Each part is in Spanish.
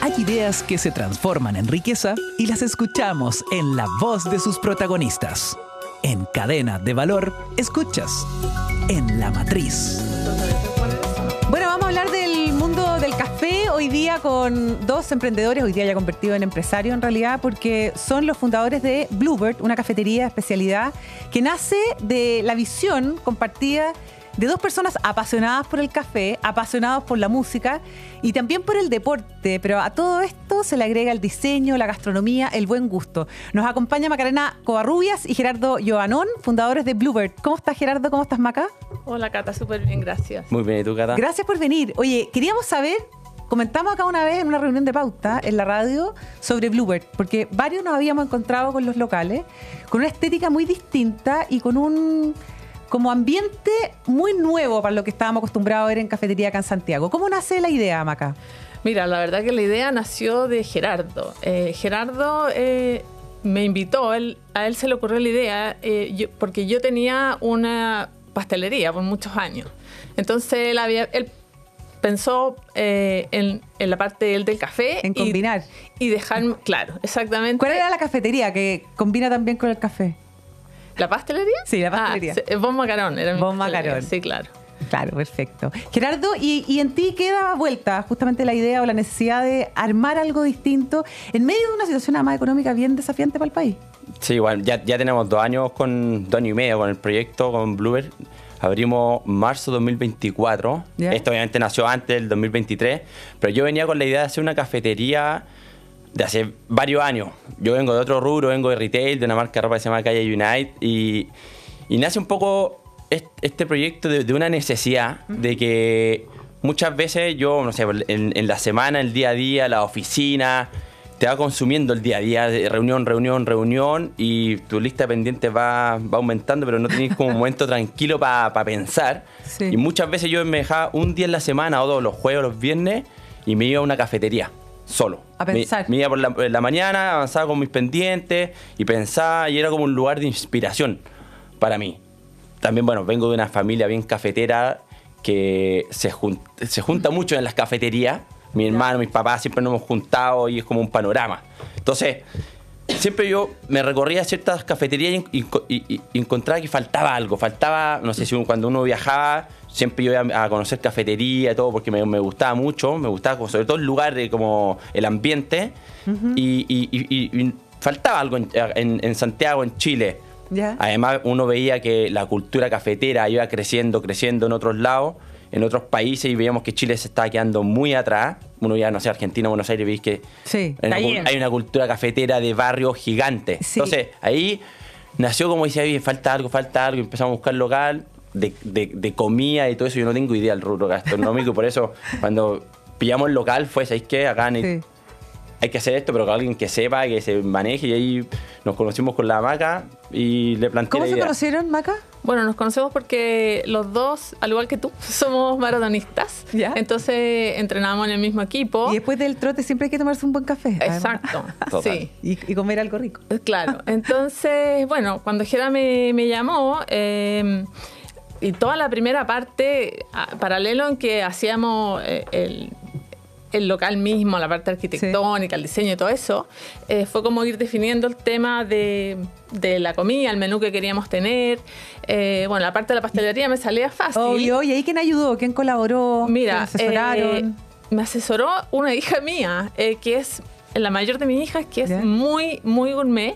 Hay ideas que se transforman en riqueza y las escuchamos en la voz de sus protagonistas. En Cadena de Valor, escuchas En la Matriz. Bueno, vamos a hablar del mundo del café hoy día con dos emprendedores, hoy día ya convertidos en empresarios en realidad, porque son los fundadores de Bluebird, una cafetería de especialidad que nace de la visión compartida de dos personas apasionadas por el café, apasionados por la música y también por el deporte, pero a todo esto se le agrega el diseño, la gastronomía, el buen gusto. Nos acompaña Macarena Covarrubias y Gerardo Joanón, fundadores de Bluebird. ¿Cómo estás, Gerardo? ¿Cómo estás, Maca? Hola, Cata, súper bien, gracias. Muy bien, ¿y tú, Cata? Gracias por venir. Oye, queríamos saber, comentamos acá una vez en una reunión de pauta en la radio sobre Bluebird, porque varios nos habíamos encontrado con los locales, con una estética muy distinta y con un como ambiente muy nuevo para lo que estábamos acostumbrados a ver en cafetería acá en Santiago. ¿Cómo nace la idea, Maca? Mira, la verdad que la idea nació de Gerardo. Gerardo me invitó, a él se le ocurrió la idea, porque yo tenía una pastelería por muchos años. Entonces él pensó en la parte del café. En combinar. Y dejar, claro, exactamente. ¿Cuál era la cafetería que combina también con el café? ¿La pastelería? Sí, la pastelería. Bon Macarón. Bon Macarón. Sí, claro. Claro, perfecto. Gerardo, ¿y en ti qué daba vuelta justamente la idea o la necesidad de armar algo distinto en medio de una situación además económica bien desafiante para el país? Sí, igual, ya tenemos 2 años y medio con el proyecto, con Bluebird. Abrimos marzo 2024. ¿Ya? Esto obviamente nació antes del 2023, pero yo venía con la idea de hacer una cafetería de hace varios años. Yo vengo de otro rubro, vengo de retail, de una marca de ropa que se llama Calle Unite, y nace un poco este proyecto de una necesidad de que muchas veces yo, no sé, en la semana, el día a día, la oficina, te va consumiendo el día a día, de reunión, y tu lista de pendientes va aumentando, pero no tenés como un momento tranquilo para pensar. Sí. Y muchas veces yo me dejaba un día en la semana o 2, los jueves o los viernes, y me iba a una cafetería. Solo. A pensar. Me iba por la mañana, avanzaba con mis pendientes y pensaba, y era como un lugar de inspiración para mí. También, bueno, vengo de una familia bien cafetera que se junta mucho en las cafeterías. Mi hermano, mis papás siempre nos hemos juntado y es como un panorama. Entonces, siempre yo me recorría ciertas cafeterías y encontraba que faltaba algo. Faltaba, no sé si cuando uno viajaba, siempre yo iba a conocer cafetería y todo porque me gustaba mucho. Me gustaba sobre todo el lugar, como el ambiente. Y faltaba algo en Santiago, en Chile. ¿Ya? Además, uno veía que la cultura cafetera iba creciendo en otros lados, en otros países, y veíamos que Chile se estaba quedando muy atrás. Uno ya, no sé, Argentina, Buenos Aires, veis que Sí, hay una cultura cafetera de barrio gigante. Sí. Entonces, ahí nació como decía, oye, falta algo, y empezamos a buscar local de comida y todo eso. Yo no tengo idea del rubro gastronómico, y por eso cuando pillamos el local fue, ¿sabéis qué? Acá Sí. hay que hacer esto, pero con alguien que sepa, que se maneje, y ahí nos conocimos con la Maca y le planteé ¿Cómo la se idea. conocieron, Maca? Bueno, nos conocemos porque los dos, al igual que tú, somos maratonistas. ¿Ya? Entonces entrenamos en el mismo equipo. Y después del trote siempre hay que tomarse un buen café. además. Exacto, Total. sí. Y comer algo rico. Claro. Entonces, bueno, cuando Gera me llamó, y toda la primera parte, paralelo en que hacíamos el local mismo, la parte arquitectónica, el diseño y todo eso, fue como ir definiendo el tema de la comida, el menú que queríamos tener. Bueno, la parte de la pastelería me salía fácil. Obvio, ¿y ahí quién ayudó? ¿Quién colaboró? Mira, ¿Quién asesoraron? me asesoró una hija mía, que es la mayor de mis hijas, que es ¿Ya? muy, muy gourmet.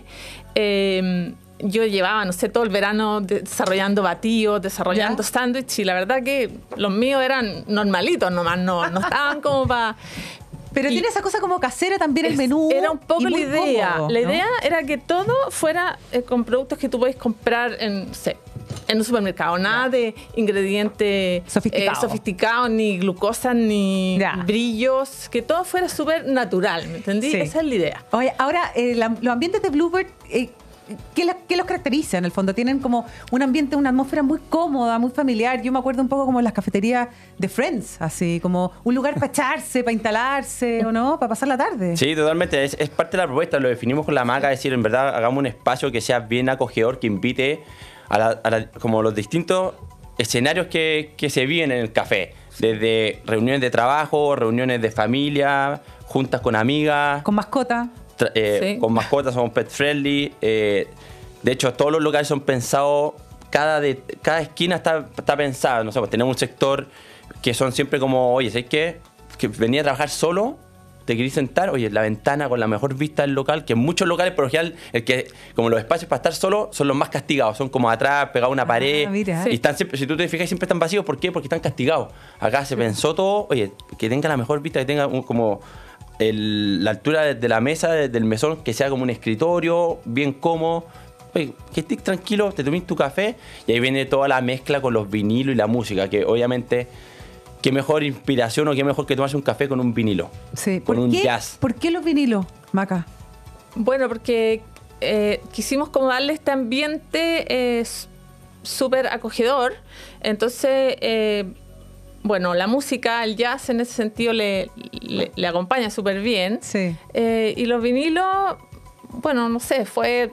Yo llevaba, no sé, todo el verano desarrollando batidos, desarrollando ¿Ya? sándwiches, y la verdad que los míos eran normalitos nomás, no estaban como para... Pero tiene esa cosa como casera también el menú. Era un poco y la muy idea. cómodo, La ¿no? idea era que todo fuera con productos que tú puedes comprar en un supermercado. Nada de ingredientes sofisticados, ni glucosa, ni Ya. brillos. Que todo fuera súper natural, ¿me entendí? Sí. Esa es la idea. Oye, ahora, los ambientes de Bluebird, ¿qué los caracteriza en el fondo? Tienen como un ambiente, una atmósfera muy cómoda, muy familiar. Yo me acuerdo un poco como en las cafeterías de Friends, así como un lugar para echarse, para instalarse, ¿o no? Para pasar la tarde. Sí, totalmente. Es parte de la propuesta. Lo definimos con la Maca, es decir, en verdad, hagamos un espacio que sea bien acogedor, que invite como los distintos escenarios que se viven en el café. Desde reuniones de trabajo, reuniones de familia, juntas con amigas. Con mascota. Sí. Con mascotas, somos pet friendly. De hecho, todos los locales son pensados, cada esquina está pensada. No sé, pues tenemos un sector que son siempre como, oye, ¿sabes qué? Que venía a trabajar solo, te querís sentar, oye, la ventana con la mejor vista del local, que en muchos locales, por lo general, como los espacios para estar solo son los más castigados, son como atrás, pegados a una pared. Mira. Y están siempre, si tú te fijas, siempre están vacíos. ¿Por qué? Porque están castigados. Acá se pensó todo, oye, que tenga la mejor vista, que tenga como la altura de la mesa, del mesón, que sea como un escritorio, bien cómodo. Oye, que estés tranquilo, te tomís tu café, y ahí viene toda la mezcla con los vinilos y la música, que obviamente, qué mejor inspiración o qué mejor que tomarse un café con un vinilo. Sí. Con un jazz. ¿Por qué los vinilos, Maca? Bueno, porque quisimos como darle este ambiente súper acogedor. Entonces, bueno, la música, el jazz en ese sentido le acompaña súper bien. Sí. Y los vinilos, bueno, no sé,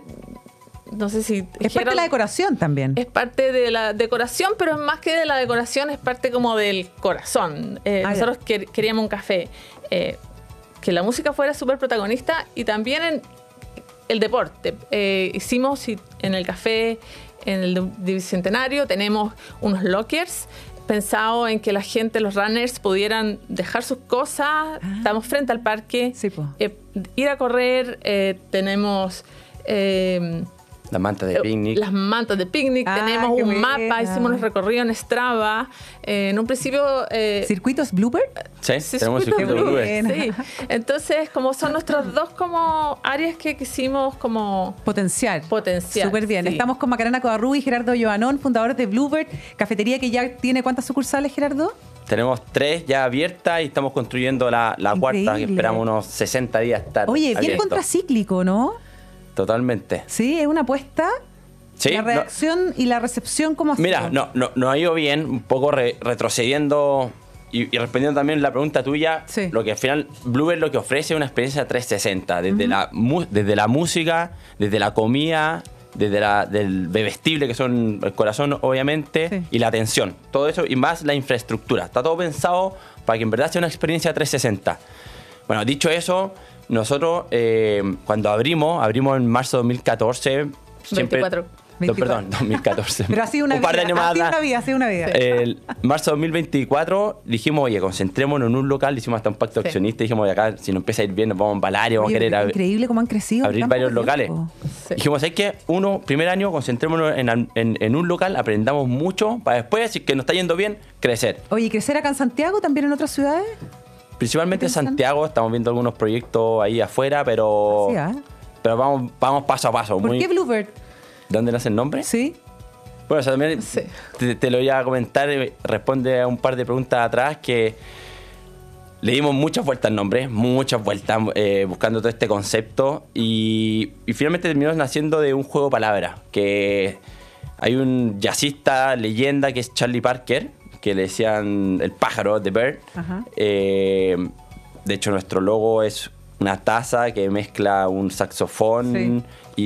no sé si... Es parte de la decoración también. Es parte de la decoración, pero es más que de la decoración, es parte como del corazón. Nosotros queríamos un café que la música fuera súper protagonista, y también en el deporte. Hicimos en el café, en el Bicentenario, tenemos unos lockers pensado en que la gente, los runners, pudieran dejar sus cosas. Estamos frente al parque, Sí, po. Ir a correr. Tenemos Las mantas de picnic. las mantas de picnic. Tenemos qué un mapa, buena. hicimos los recorridos en Strava. En un principio... ¿Circuitos Bluebird? Sí, tenemos circuito circuito de blue. Uber. Sí. Entonces, como son nuestras dos como áreas que quisimos como Potenciar. Súper bien. sí. Estamos con Macarena Covarrubi y Gerardo Joanón, fundadores de Bluebird, cafetería que ya tiene ¿cuántas sucursales, Gerardo? Tenemos 3 ya abiertas y estamos construyendo la cuarta, que Increíble. esperamos unos 60 días estar Oye, bien abierto. contracíclico, ¿no? Totalmente. Sí, es una apuesta. Sí, La reacción y la recepción, ¿cómo ha sido? Mira, no ha ido bien, un poco retrocediendo y respondiendo también la pregunta tuya. Sí. Lo que al final Bluebird lo que ofrece es una experiencia 360, desde desde la música, desde la comida, desde del bebestible, que son el corazón, obviamente, Sí. y la atención. Todo eso y más la infraestructura. Está todo pensado para que en verdad sea una experiencia 360. Bueno, dicho eso, nosotros cuando abrimos en marzo de 2014. Siempre, 24. Perdón, 2014. Pero ha sido una un par de años más atrás. ha sido una vida. El marzo de 2024 dijimos, oye, concentrémonos en un local, hicimos hasta un pacto Sí. accionista, dijimos, oye, acá si nos empieza a ir bien nos vamos a embalar y vamos Oye, a querer increíble cómo han crecido. en abrir tan varios poco locales. tiempo. Sí. Dijimos, ¿sabes qué? Primer año, concentrémonos en un local, aprendamos mucho, para después, si que nos está yendo bien, crecer. Oye, ¿y crecer acá en Santiago, también en otras ciudades? Principalmente en ¿Piensan? Santiago, estamos viendo algunos proyectos ahí afuera, pero, Sí, ¿ah? pero vamos paso a paso. ¿Por qué Bluebird? ¿De dónde nace el nombre? Sí. Bueno, o sea, también Sí. te lo voy a comentar, responde a un par de preguntas atrás que le dimos muchas vueltas al nombre, muchas vueltas buscando todo este concepto y finalmente terminó naciendo de un juego de palabras, que hay un jazzista leyenda que es Charlie Parker, que le decían el pájaro, The Bird. Ajá. De hecho, nuestro logo es una taza que mezcla un saxofón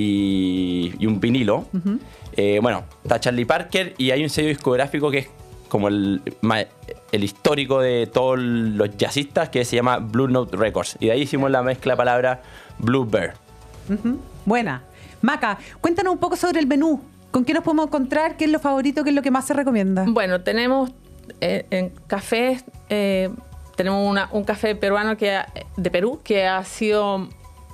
y un vinilo. Bueno, está Charlie Parker y hay un sello discográfico que es como el histórico de todos los jazzistas, que se llama Blue Note Records. Y de ahí hicimos la mezcla de palabra Bluebird. Ujú. Buena. Maca, cuéntanos un poco sobre el menú. ¿Con qué nos podemos encontrar? ¿Qué es lo favorito? ¿Qué es lo que más se recomienda? Bueno, tenemos en cafés, tenemos un café peruano de Perú que ha sido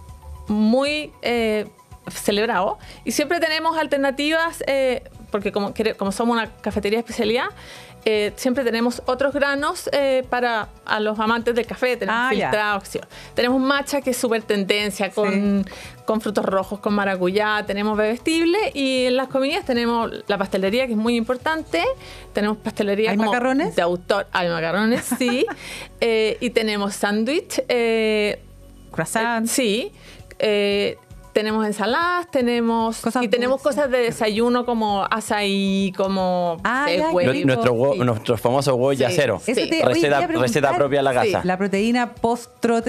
muy celebrado, y siempre tenemos alternativas porque como somos una cafetería de especialidad, siempre tenemos otros granos para a los amantes del café. Tenemos filtrado, tenemos matcha, que es súper tendencia, con frutos rojos, con maracuyá. Tenemos bebestible, y en las comidas tenemos la pastelería, que es muy importante. Tenemos pastelería. ¿Hay como macarrones? de autor. Hay macarrones, sí. Y tenemos sándwich. Croissant. Sí. Tenemos ensaladas, tenemos cosas de desayuno como açaí, como huevo. Nuestro famoso huevo yacero. Sí. Eso te- oye, te iba a preguntar. Receta propia de la casa. La proteína post-trote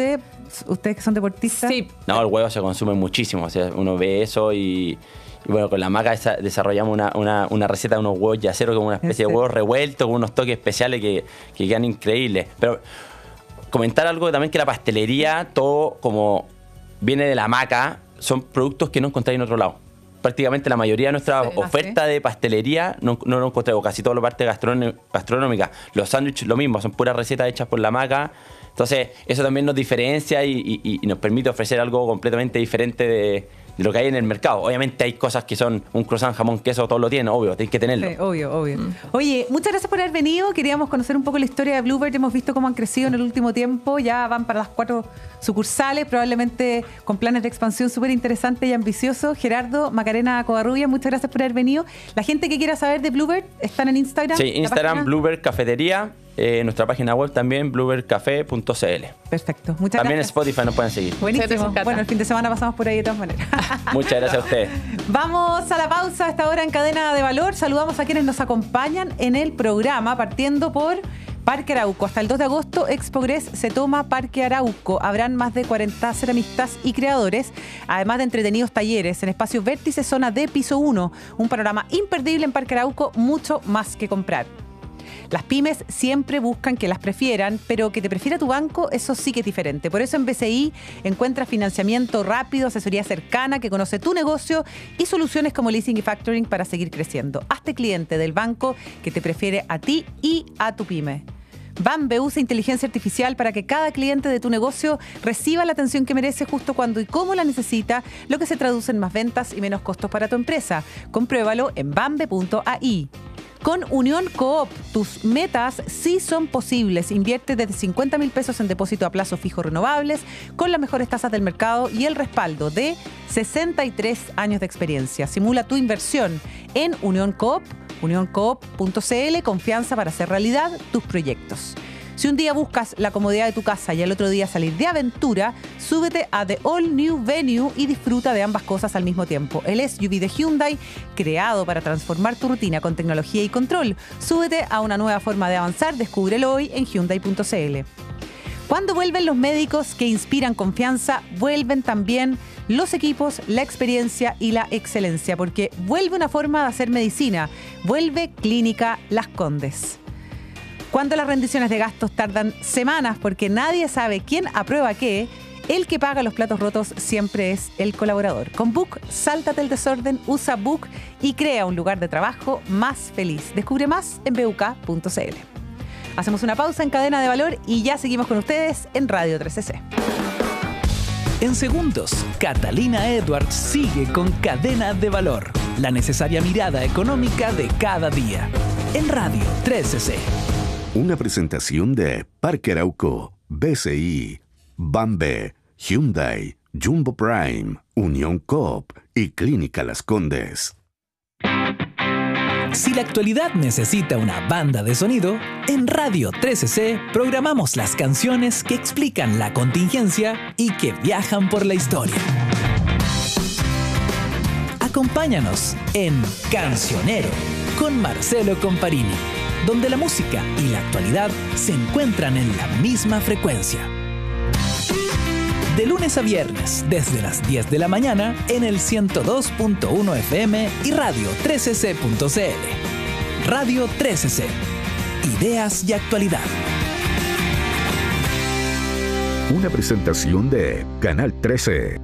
ustedes que son deportistas. Sí. No, el huevo se consume muchísimo. O sea, uno ve eso y bueno, con la maca desarrollamos una receta de unos huevos yaceros, como una especie de huevos revueltos, con unos toques especiales que quedan increíbles. Pero comentar algo también, que la pastelería, todo como viene de la maca, son productos que no encontráis en otro lado. Prácticamente la mayoría de nuestra oferta de pastelería no lo encontramos, casi toda la parte gastronómica. Los sándwiches lo mismo, son puras recetas hechas por la maca. Entonces eso también nos diferencia y nos permite ofrecer algo completamente diferente de lo que hay en el mercado. Obviamente hay cosas que son un croissant, jamón, queso, todo lo tienen, obvio, tienes que tenerlo. Sí, obvio. Oye, muchas gracias por haber venido. Queríamos conocer un poco la historia de Bluebird. Hemos visto cómo han crecido en el último tiempo. Ya van para las 4 sucursales, probablemente con planes de expansión súper interesantes y ambiciosos. Gerardo, Macarena Covarrubias, muchas gracias por haber venido. La gente que quiera saber de Bluebird, ¿están en Instagram? Sí, Instagram, Bluebird Cafetería. Nuestra página web también, bluebirdcafé.cl. Perfecto, muchas también gracias. en Spotify nos pueden seguir. Buenísimo. Bueno, el fin de semana pasamos por ahí de todas maneras. Muchas gracias a ustedes. Vamos a la pausa a esta hora en Cadena de Valor. Saludamos a quienes nos acompañan en el programa, partiendo por Parque Arauco. Hasta el 2 de agosto, Expogress se toma Parque Arauco. Habrán más de 40 ceramistas y creadores, además de entretenidos talleres en espacios vértices, zona D, piso 1. Un panorama imperdible en Parque Arauco, mucho más que comprar. Las pymes siempre buscan que las prefieran, pero que te prefiera tu banco, eso sí que es diferente. Por eso en BCI encuentras financiamiento rápido, asesoría cercana que conoce tu negocio y soluciones como leasing y factoring para seguir creciendo. Hazte cliente del banco que te prefiere a ti y a tu pyme. Banbe usa inteligencia artificial para que cada cliente de tu negocio reciba la atención que merece justo cuando y cómo la necesita, lo que se traduce en más ventas y menos costos para tu empresa. Compruébalo en banbe.ai. Con Unión Coop, tus metas sí son posibles. Invierte desde 50.000 pesos en depósito a plazo fijo renovables con las mejores tasas del mercado y el respaldo de 63 años de experiencia. Simula tu inversión en Unión Coop, unioncoop.cl, confianza para hacer realidad tus proyectos. Si un día buscas la comodidad de tu casa y al otro día salir de aventura, súbete a The All New Venue y disfruta de ambas cosas al mismo tiempo. El SUV de Hyundai, creado para transformar tu rutina con tecnología y control. Súbete a una nueva forma de avanzar, descúbrelo hoy en Hyundai.cl. Cuando vuelven los médicos que inspiran confianza, vuelven también los equipos, la experiencia y la excelencia, porque vuelve una forma de hacer medicina, vuelve Clínica Las Condes. Cuando las rendiciones de gastos tardan semanas porque nadie sabe quién aprueba qué, el que paga los platos rotos siempre es el colaborador. Con Book, sáltate el desorden, usa Book y crea un lugar de trabajo más feliz. Descubre más en buk.cl. Hacemos una pausa en Cadena de Valor y ya seguimos con ustedes en Radio 3CC. En segundos, Catalina Edwards sigue con Cadena de Valor, la necesaria mirada económica de cada día. En Radio 3CC. Una presentación de Parque Arauco, BCI, Banbe, Hyundai, Jumbo Prime, Unión Coop y Clínica Las Condes. Si la actualidad necesita una banda de sonido, en Radio 3CC programamos las canciones que explican la contingencia y que viajan por la historia. Acompáñanos en Cancionero con Marcelo Comparini, donde la música y la actualidad se encuentran en la misma frecuencia. De lunes a viernes, desde las 10 de la mañana, en el 102.1 FM y Radio 3cc.cl. Radio 3cc. Ideas y actualidad. Una presentación de Canal 13.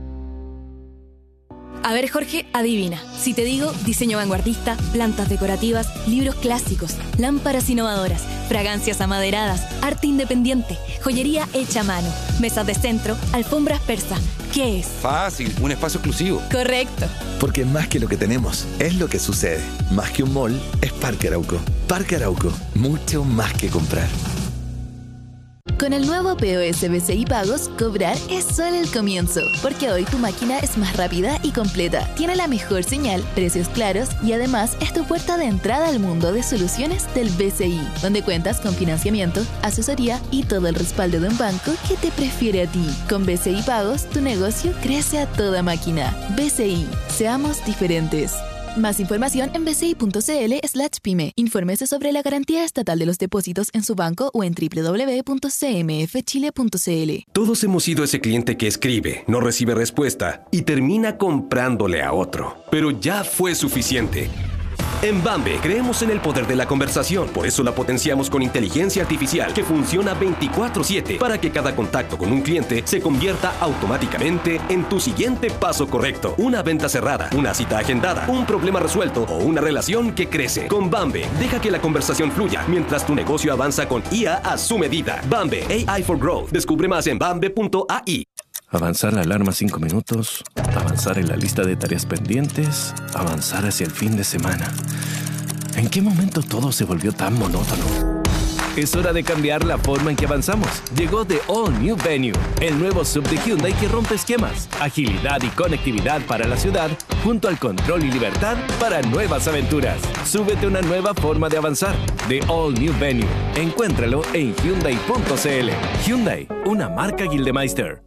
A ver, Jorge, adivina. Si te digo diseño vanguardista, plantas decorativas, libros clásicos, lámparas innovadoras, fragancias amaderadas, arte independiente, joyería hecha a mano, mesas de centro, alfombras persa, ¿qué es? Fácil, un espacio exclusivo. Correcto. Porque más que lo que tenemos, es lo que sucede. Más que un mall, es Parque Arauco. Parque Arauco, mucho más que comprar. Con el nuevo POS BCI Pagos, cobrar es solo el comienzo, porque hoy tu máquina es más rápida y completa, tiene la mejor señal, precios claros y además es tu puerta de entrada al mundo de soluciones del BCI, donde cuentas con financiamiento, asesoría y todo el respaldo de un banco que te prefiere a ti. Con BCI Pagos, tu negocio crece a toda máquina. BCI, seamos diferentes. Más información en bci.cl/pyme. Infórmese sobre la garantía estatal de los depósitos en su banco o en www.cmfchile.cl. Todos hemos sido ese cliente que escribe, no recibe respuesta y termina comprándole a otro. Pero ya fue suficiente. En Bambe creemos en el poder de la conversación, por eso la potenciamos con inteligencia artificial que funciona 24/7 para que cada contacto con un cliente se convierta automáticamente en tu siguiente paso correcto. Una venta cerrada, una cita agendada, un problema resuelto o una relación que crece. Con Bambe, deja que la conversación fluya mientras tu negocio avanza con IA a su medida. Bambe, AI for Growth. Descubre más en bambe.ai. Avanzar la alarma 5 minutos, avanzar en la lista de tareas pendientes, avanzar hacia el fin de semana. ¿En qué momento todo se volvió tan monótono? Es hora de cambiar la forma en que avanzamos. Llegó The All New Venue, el nuevo SUV de Hyundai que rompe esquemas, agilidad y conectividad para la ciudad, junto al control y libertad para nuevas aventuras. Súbete a una nueva forma de avanzar. The All New Venue. Encuéntralo en Hyundai.cl. Hyundai, una marca Gildemeister.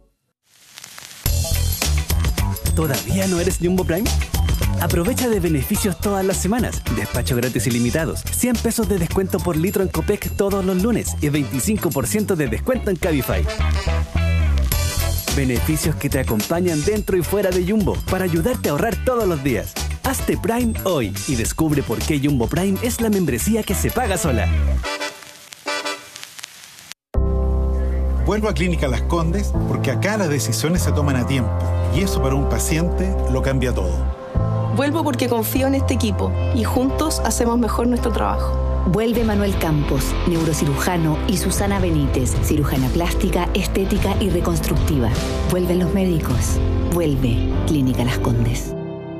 ¿Todavía no eres Jumbo Prime? Aprovecha de beneficios todas las semanas. Despacho gratis ilimitados. 100 pesos de descuento por litro en Copec todos los lunes y 25% de descuento en Cabify. Beneficios que te acompañan dentro y fuera de Jumbo para ayudarte a ahorrar todos los días. Hazte Prime hoy y descubre por qué Jumbo Prime es la membresía que se paga sola. Vuelvo a Clínica Las Condes porque acá las decisiones se toman a tiempo y eso para un paciente lo cambia todo. Vuelvo porque confío en este equipo y juntos hacemos mejor nuestro trabajo. Vuelve Manuel Campos, neurocirujano, y Susana Benítez, cirujana plástica, estética y reconstructiva. Vuelven los médicos. Vuelve Clínica Las Condes.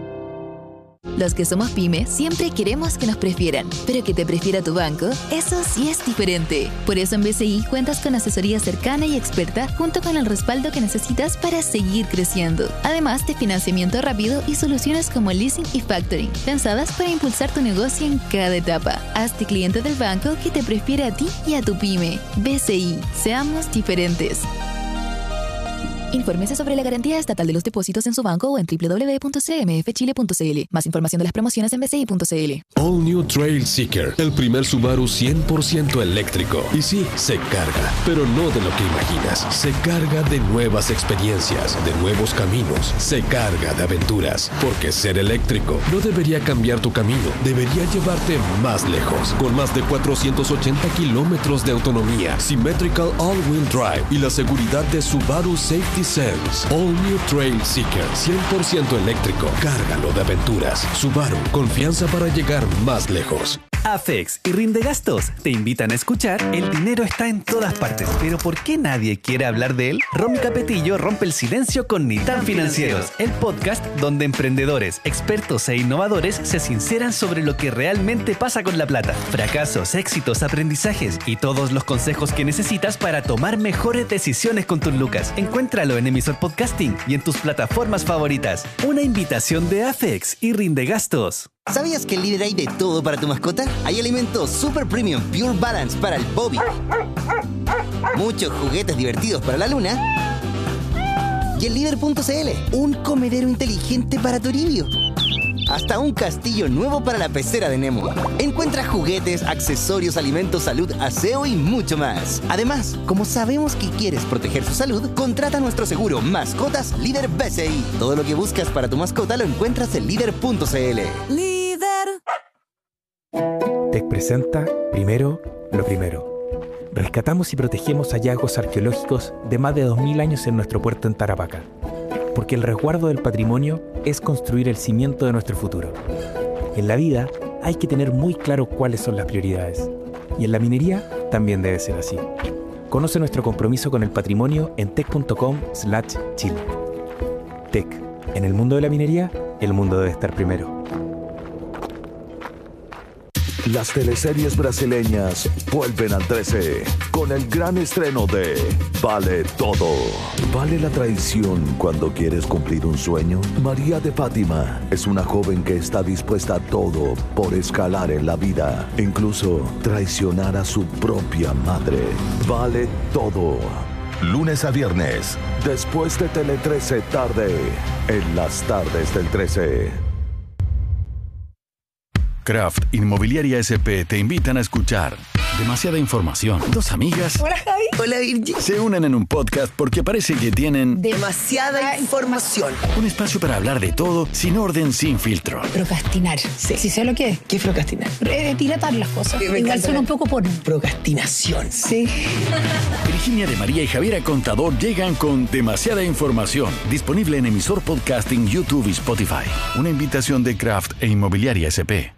Los que somos pyme siempre queremos que nos prefieran, pero que te prefiera tu banco, eso sí es diferente. Por eso en BCI cuentas con asesoría cercana y experta junto con el respaldo que necesitas para seguir creciendo. Además de financiamiento rápido y soluciones como leasing y factoring, pensadas para impulsar tu negocio en cada etapa. Hazte cliente del banco que te prefiere a ti y a tu pyme. BCI, seamos diferentes. Infórmese sobre la garantía estatal de los depósitos en su banco o en www.cmfchile.cl. Más información de las promociones en bci.cl. All New Trail Seeker, el primer Subaru 100% eléctrico. Y sí, se carga, pero no de lo que imaginas. Se carga de nuevas experiencias, de nuevos caminos. Se carga de aventuras. Porque ser eléctrico no debería cambiar tu camino, debería llevarte más lejos. Con más de 480 kilómetros de autonomía, Symmetrical All-Wheel Drive y la seguridad de Subaru Safety Sense. All New Trail Seeker 100% eléctrico. Cárgalo de aventuras. Subaru, confianza para llegar más lejos. Afex y Rindegastos te invitan a escuchar El dinero está en todas partes, pero ¿por qué nadie quiere hablar de él? Romy Capetillo rompe el silencio con Ni tan Financieros, el podcast donde emprendedores, expertos e innovadores se sinceran sobre lo que realmente pasa con la plata. Fracasos, éxitos, aprendizajes y todos los consejos que necesitas para tomar mejores decisiones con tus lucas. Encuéntralo en Emisor Podcasting y en tus plataformas favoritas. Una invitación de Afex y Rindegastos. ¿Sabías que en Líder hay de todo para tu mascota? Hay alimentos Super Premium Pure Balance para el Bobby, muchos juguetes divertidos para la Luna y en Líder.cl, un comedero inteligente para Toribio. Hasta un castillo nuevo para la pecera de Nemo. Encuentra juguetes, accesorios, alimentos, salud, aseo y mucho más. Además, como sabemos que quieres proteger su salud, contrata nuestro seguro Mascotas Líder BCI. Todo lo que buscas para tu mascota lo encuentras en Líder.cl. Líder. Tech presenta Primero lo Primero. Rescatamos y protegemos hallazgos arqueológicos de más de 2000 años en nuestro puerto en Tarapacá. Porque el resguardo del patrimonio es construir el cimiento de nuestro futuro. En la vida hay que tener muy claro cuáles son las prioridades. Y en la minería también debe ser así. Conoce nuestro compromiso con el patrimonio en tech.com/Chile. Tech. En el mundo de la minería, el mundo debe estar primero. Las teleseries brasileñas vuelven al 13 con el gran estreno de Vale Todo. ¿Vale la traición cuando quieres cumplir un sueño? María de Fátima es una joven que está dispuesta a todo por escalar en la vida, incluso traicionar a su propia madre. Vale Todo. Lunes a viernes, después de Tele 13 tarde, en las tardes del 13. Kraft Inmobiliaria SP te invitan a escuchar demasiada información. Dos amigas. Hola, Javi. Hola, Virgi. Se unen en un podcast porque parece que tienen demasiada información. Un espacio para hablar de todo, sin orden, sin filtro. Procrastinar. Sí. ¿Sí sé lo que es? ¿Qué es procrastinar? Dilatar las cosas. Sí, igual suena un poco por procrastinación. Sí. Virginia de María y Javiera Contador llegan con demasiada información. Disponible en emisor podcasting, YouTube y Spotify. Una invitación de Kraft e Inmobiliaria SP.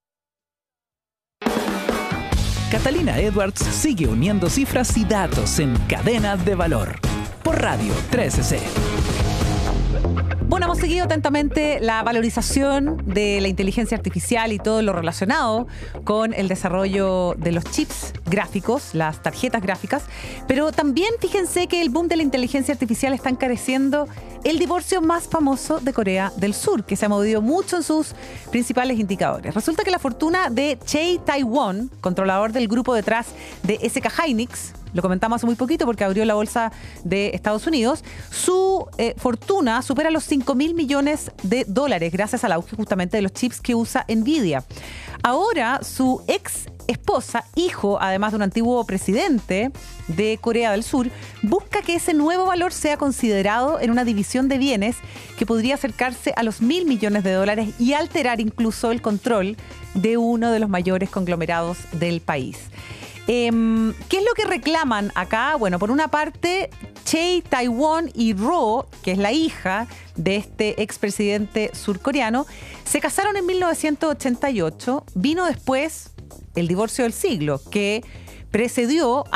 Catalina Edwards sigue uniendo cifras y datos en Cadenas de Valor por Radio 13C. Bueno, hemos seguido atentamente la valorización de la inteligencia artificial y todo lo relacionado con el desarrollo de los chips gráficos, las tarjetas gráficas, pero también fíjense que el boom de la inteligencia artificial está encareciendo el divorcio más famoso de Corea del Sur, que se ha movido mucho en sus principales indicadores. Resulta que la fortuna de Chae Tae-won, controlador del grupo detrás de SK Hynix, lo comentamos hace muy poquito porque abrió la bolsa de Estados Unidos, su fortuna supera los $5.000 millones gracias al auge justamente de los chips que usa Nvidia. Ahora su ex esposa, hijo además de un antiguo presidente de Corea del Sur, busca que ese nuevo valor sea considerado en una división de bienes que podría acercarse a los $1.000 millones y alterar incluso el control de uno de los mayores conglomerados del país. ¿Qué es lo que reclaman acá? Bueno, por una parte, Chae Tae-won y Ro, que es la hija de este expresidente surcoreano, se casaron en 1988. Vino después el divorcio del siglo, que precedió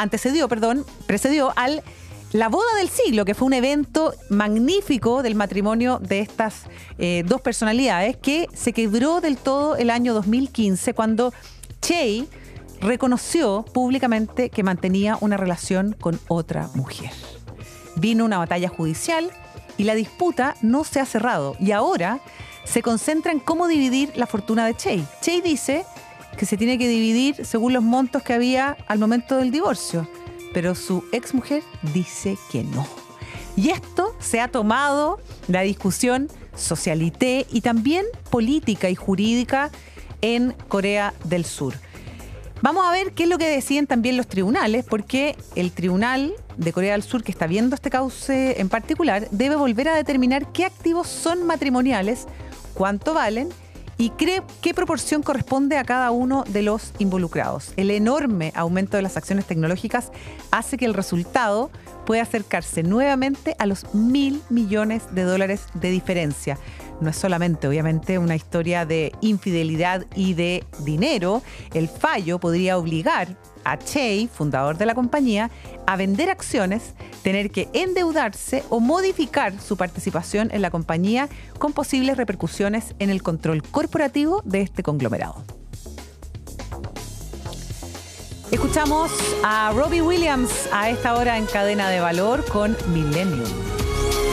la boda del siglo, que fue un evento magnífico del matrimonio de estas dos personalidades, que se quebró del todo el año 2015, cuando Chae reconoció públicamente que mantenía una relación con otra mujer. Vino una batalla judicial y la disputa no se ha cerrado, y ahora se concentra en cómo dividir la fortuna de Chae. Chae dice que se tiene que dividir según los montos que había al momento del divorcio, pero su exmujer dice que no. Y esto se ha tomado la discusión socialité y también política y jurídica en Corea del Sur. Vamos a ver qué es lo que deciden también los tribunales, porque el Tribunal de Corea del Sur, que está viendo este cauce en particular, debe volver a determinar qué activos son matrimoniales, cuánto valen y qué proporción corresponde a cada uno de los involucrados. El enorme aumento de las acciones tecnológicas hace que el resultado pueda acercarse nuevamente a los $1.000 millones de diferencia. No es solamente, obviamente, una historia de infidelidad y de dinero. El fallo podría obligar a Chae, fundador de la compañía, a vender acciones, tener que endeudarse o modificar su participación en la compañía, con posibles repercusiones en el control corporativo de este conglomerado. Escuchamos a Robbie Williams a esta hora en Cadena de Valor con Millennium.